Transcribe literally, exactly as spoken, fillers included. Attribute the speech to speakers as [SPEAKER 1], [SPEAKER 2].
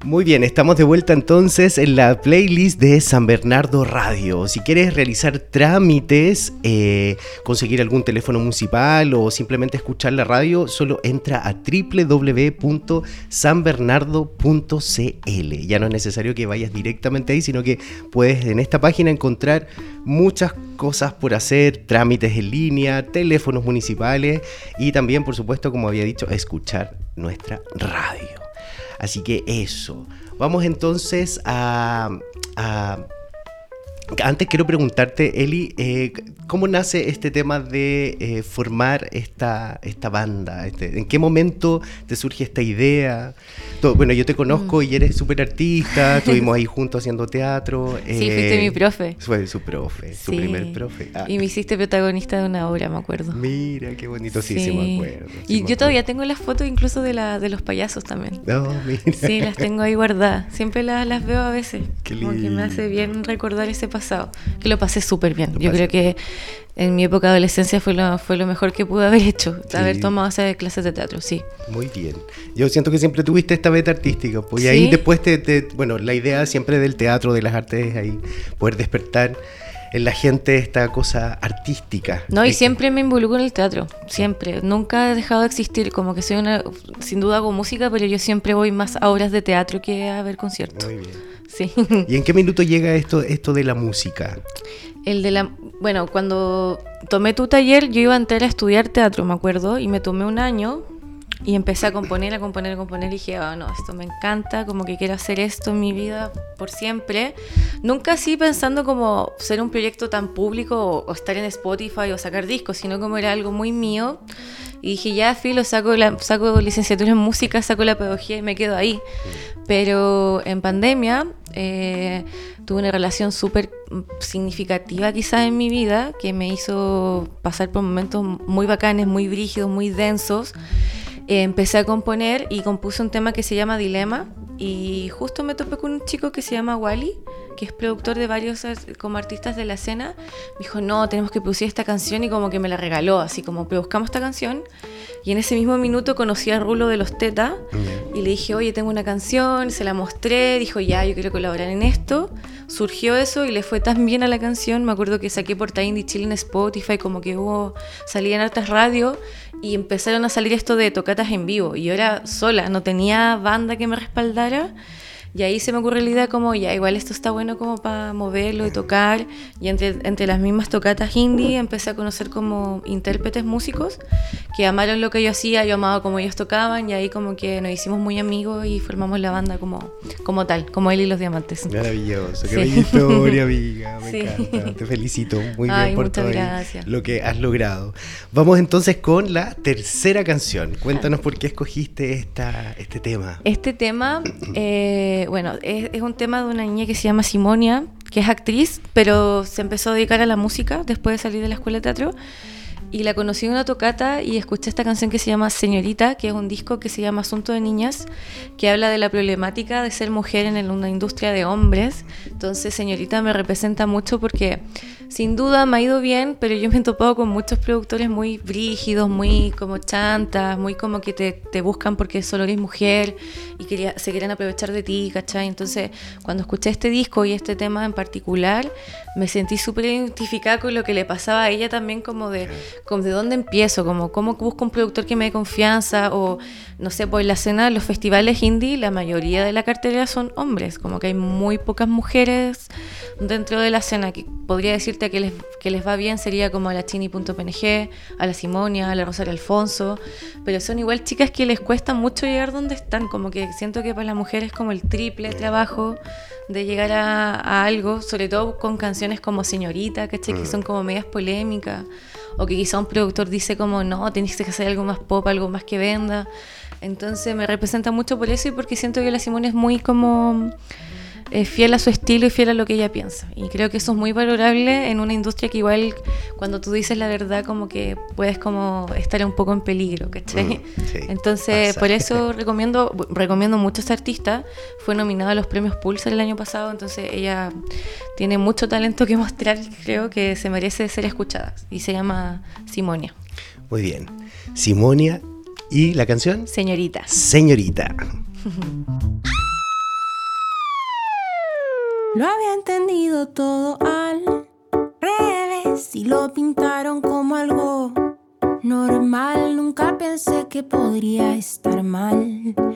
[SPEAKER 1] Muy bien, estamos de vuelta entonces en la playlist de San Bernardo Radio. Si quieres realizar trámites, eh, conseguir algún teléfono municipal o simplemente escuchar la radio, solo entra a doble u doble u doble u punto san bernardo punto c l. Ya no es necesario que vayas directamente ahí, sino que puedes en esta página encontrar muchas cosas por hacer, trámites en línea, teléfonos municipales y también, por supuesto, como había dicho, escuchar nuestra radio. Así que eso. Vamos entonces a... a antes quiero preguntarte, Eli, eh, ¿cómo nace este tema de eh, formar esta, esta banda? Este, ¿En qué momento te surge esta idea? Todo, bueno, yo te conozco mm. y eres súper artista, estuvimos ahí juntos haciendo teatro.
[SPEAKER 2] Sí, eh, fuiste mi profe.
[SPEAKER 1] Fue su profe, su sí. primer profe.
[SPEAKER 2] Ah. Y me hiciste protagonista de una obra, me acuerdo.
[SPEAKER 1] Mira, qué bonito, sí, sí, sí me acuerdo. Sí
[SPEAKER 2] y
[SPEAKER 1] me
[SPEAKER 2] yo
[SPEAKER 1] acuerdo.
[SPEAKER 2] Todavía tengo las fotos incluso de, la, de los payasos también.
[SPEAKER 1] No, mira.
[SPEAKER 2] Sí, las tengo ahí guardadas. Siempre las, las veo a veces.
[SPEAKER 1] Qué lindo.
[SPEAKER 2] Como que me hace bien recordar ese pasado. Que lo pasé súper bien. Lo Yo pasé. creo que en mi época de adolescencia fue lo, fue lo mejor que pude haber hecho, sí. haber tomado esas clases de teatro, sí.
[SPEAKER 1] Muy bien. Yo siento que siempre tuviste esta beta artística, pues, y
[SPEAKER 2] ¿Sí?
[SPEAKER 1] ahí después te, te, bueno, la idea siempre del teatro, de las artes, es ahí poder despertar en la gente esta cosa artística.
[SPEAKER 2] No, y siempre me involucro en el teatro, siempre. Nunca he dejado de existir, como que soy una, sin duda hago música, pero yo siempre voy más a obras de teatro que a ver conciertos.
[SPEAKER 1] Muy bien.
[SPEAKER 2] Sí.
[SPEAKER 1] ¿Y en qué minuto llega esto, esto de la música?
[SPEAKER 2] El de la, bueno, cuando tomé tu taller, yo iba a entrar a estudiar teatro, me acuerdo, y me tomé un año y empecé a componer, a componer, a componer, y dije, oh, no, esto me encanta, como que quiero hacer esto en mi vida por siempre. Nunca así pensando como ser un proyecto tan público o, o estar en Spotify o sacar discos, sino como era algo muy mío. Y dije, ya, filo, saco, la, saco licenciatura en música, saco la pedagogía y me quedo ahí. Pero en pandemia eh, tuve una relación súper significativa quizás en mi vida, que me hizo pasar por momentos muy bacanes, muy brígidos, muy densos. Eh, empecé a componer y compuse un tema que se llama Dilema. Y justo me topé con un chico que se llama Wally, que es productor de varios como artistas de la escena. Me dijo, no, tenemos que producir esta canción, y como que me la regaló, así como buscamos esta canción. Y en ese mismo minuto conocí a Rulo de los Teta mm. y le dije, oye, tengo una canción, se la mostré, dijo, ya, yo quiero colaborar en esto. Surgió eso y le fue tan bien a la canción. Me acuerdo que saqué Porta Indie Chile en Spotify, como que hubo, salía en hartas radios y empezaron a salir esto de tocatas en vivo. Y yo era sola, no tenía banda que me respaldara. Y ahí se me ocurrió la idea como, ya, igual esto está bueno como para moverlo y tocar. Y entre, entre las mismas tocatas indie empecé a conocer como intérpretes músicos que amaron lo que yo hacía, yo amaba como ellos tocaban, y ahí como que nos hicimos muy amigos y formamos la banda como, como tal, como él y los Diamantes.
[SPEAKER 1] Maravilloso, qué
[SPEAKER 2] sí.
[SPEAKER 1] bella historia, amiga, me
[SPEAKER 2] sí.
[SPEAKER 1] encanta, te felicito muy
[SPEAKER 2] Ay,
[SPEAKER 1] bien por todo lo que has logrado. Vamos entonces con la tercera canción, cuéntanos por qué escogiste esta, este tema.
[SPEAKER 2] Este tema, eh, bueno, es, es un tema de una niña que se llama Simonia, que es actriz, pero se empezó a dedicar a la música después de salir de la escuela de teatro. Y la conocí en una tocata y escuché esta canción que se llama Señorita, que es un disco que se llama Asunto de Niñas, que habla de la problemática de ser mujer en una industria de hombres. Entonces Señorita me representa mucho porque sin duda me ha ido bien, pero yo me he topado con muchos productores muy brígidos, muy como chantas, muy como que te, te buscan porque solo eres mujer y quería, se quieren aprovechar de ti, ¿cachai? Entonces cuando escuché este disco y este tema en particular, me sentí súper identificada con lo que le pasaba a ella también, como de... como de dónde empiezo, como cómo busco un productor que me dé confianza, o no sé, pues en la escena, los festivales indie, la mayoría de la cartelera son hombres, como que hay muy pocas mujeres dentro de la escena. Que podría decirte que les, que les va bien sería como a la Chini punto p n g, a la Simonia, a la Rosario Alfonso, pero son igual chicas que les cuesta mucho llegar donde están, como que siento que para las mujeres es como el triple trabajo de llegar a, a algo, sobre todo con canciones como Señorita, ¿cachai? Que son como medias polémicas, o que quizá un productor dice como, no, tenés que hacer algo más pop, algo más que venda. Entonces me representa mucho por eso, y porque siento que la Simone es muy como eh, fiel a su estilo y fiel a lo que ella piensa, y creo que eso es muy valorable en una industria que igual cuando tú dices la verdad como que puedes como estar un poco en peligro, ¿cachai? Mm, sí, entonces pasa. Por eso recomiendo recomiendo mucho a esta artista. Fue nominada a los premios Pulsar el año pasado, entonces ella tiene mucho talento que mostrar, creo que se merece ser escuchada, y se llama Simonia.
[SPEAKER 1] Muy bien, Simonia. ¿Y la canción?
[SPEAKER 2] Señorita.
[SPEAKER 1] Señorita.
[SPEAKER 3] Lo había entendido todo al revés y lo pintaron como algo normal. Nunca pensé que podría estar mal.